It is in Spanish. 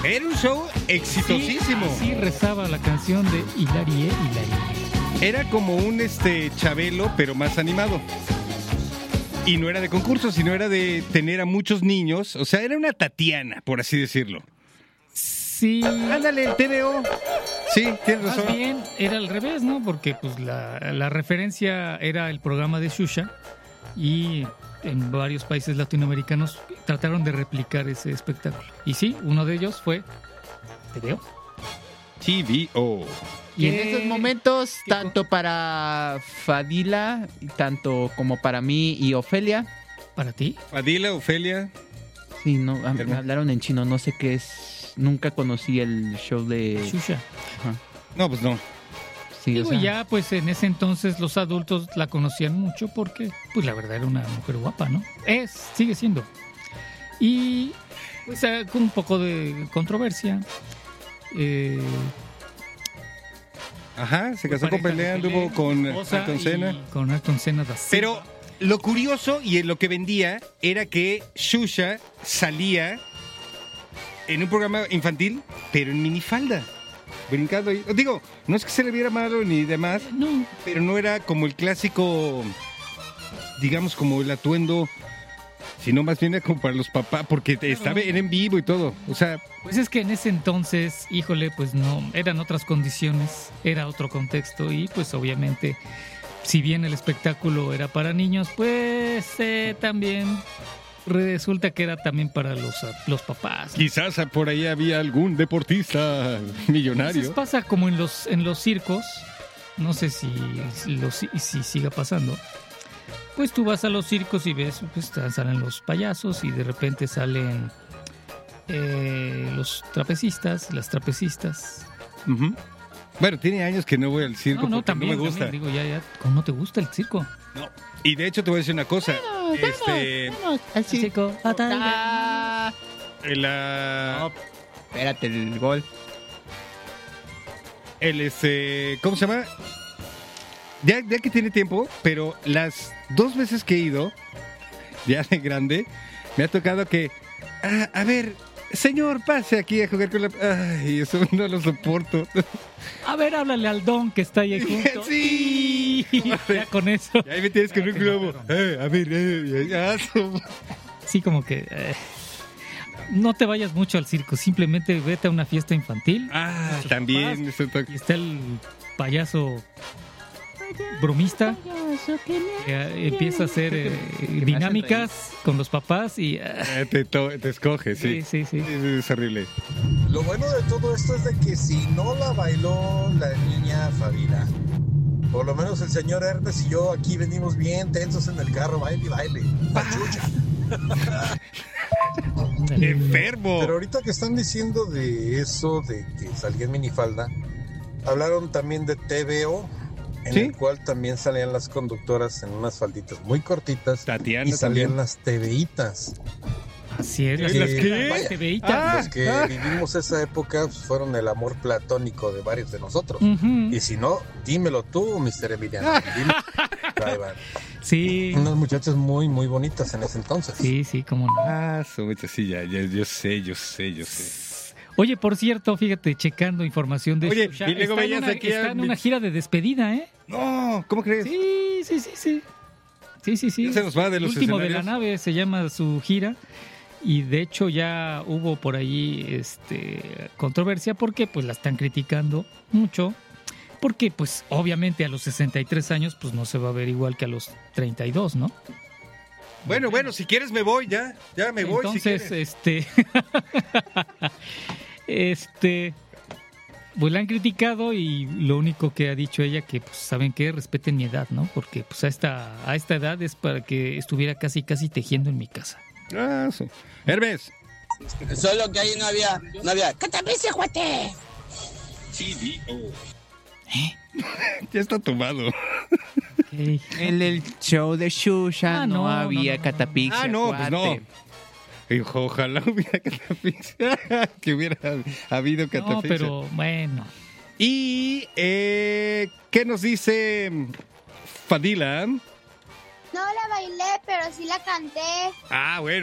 Era un show exitosísimo. Sí, rezaba la canción de Hilarie. Era como un Chabelo, pero más animado. Y no era de concurso, sino era de tener a muchos niños. O sea, era una Tatiana, por así decirlo. Sí. Ándale, el TVO. Sí, tienes razón. Más bien era al revés, ¿no? Porque pues la referencia era el programa de Xuxa y en varios países latinoamericanos trataron de replicar ese espectáculo. Y sí, uno de ellos fue TVO. TVO. Y en esos momentos, tanto para Fadila, tanto como para mí y Ofelia. ¿Para ti? Fadila, Ofelia. Sí, no, me hablaron en chino, no sé qué es. Nunca conocí el show de Xuxa. Ajá. No, pues no. Sí, Digo, ya pues en ese entonces los adultos la conocían mucho porque pues la verdad era una mujer guapa, ¿no? Sigue siendo. Y pues con un poco de controversia. Ajá, se casó con Pelé, anduvo con Ayrton Senna. Con Ayrton Senna. Pero lo curioso y lo que vendía era que Xuxa salía en un programa infantil, pero en minifalda, brincando. Digo, no es que se le viera malo ni demás, no, pero no era como el clásico, digamos, como el atuendo, sino más bien era como para los papás, porque estaba en vivo y todo. O sea, pues es que en ese entonces, híjole, pues no, eran otras condiciones, era otro contexto y pues obviamente, si bien el espectáculo era para niños, pues también resulta que era también para los papás, ¿no? Quizás por ahí había algún deportista millonario. Entonces pasa como en los circos, no sé si siga pasando. Pues tú vas a los circos y ves, pues salen los payasos y de repente salen los trapecistas, las trapecistas. Uh-huh. Bueno, tiene años que no voy al circo porque también, no me gusta. También, digo, ya, ¿cómo no te gusta el circo? No. Y de hecho te voy a decir una cosa. el circo. No, espérate, el gol. ¿Cómo se llama? Ya que tiene tiempo, pero las 2 veces que he ido, ya de grande, me ha tocado que, a ver, señor, pase aquí a jugar con la... Ay, eso no lo soporto. A ver, háblale al don que está ahí junto. Sí. Ya con eso. Y ahí me tienes con un globo. A ver, ya. Sí, como que... no te vayas mucho al circo, simplemente vete a una fiesta infantil. También. Y está el payaso bromista, empieza a hacer dinámicas con los papás y te escoge, sí. Sí. Es horrible. Lo bueno de todo esto es de que si no la bailó la niña Fabila, por lo menos el señor Hermes y yo aquí venimos bien tensos en el carro, baile y baile. Pachucha. Enfermo. Pero ahorita que están diciendo de eso, de que salía en minifalda, hablaron también de TVO, en el cual también salían las conductoras en unas falditas muy cortitas. Tatiana y salían también. las TVitas. Así es, ¿Las qué? TVitas. Los que vivimos esa época pues, fueron el amor platónico de varios de nosotros. Uh-huh. Y si no, dímelo tú, Mr. Emiliano. Ahí van. Sí. Unas muchachas muy, muy bonitas en ese entonces. Sí, cómo no. Sí, ya, yo sé. Oye, por cierto, fíjate, checando información de Xuxa, y luego veías aquí está en una gira de despedida, ¿eh? No, ¿cómo crees? Sí. Ya se nos va de los El último de escenarios. la nave se llama su gira. Y de hecho ya hubo por ahí controversia porque pues la están criticando mucho. Porque pues obviamente a los 63 años pues no se va a ver igual que a los 32, ¿no? Bueno, si quieres me voy, ya me voy. Entonces, si pues la han criticado y lo único que ha dicho ella que pues saben que respeten mi edad, ¿no? Porque pues a esta edad es para que estuviera casi tejiendo en mi casa. Sí. Hermes. Solo que ahí no había. ¡Catapice, juate! Ya está tomado. Okay. En el show de Xuxa no había catapixia. Pues no. Ojalá hubiera catafixia. Que hubiera habido catafixia. No, pero bueno. Y ¿qué nos dice Fadila? No la bailé, pero sí la canté. Bueno.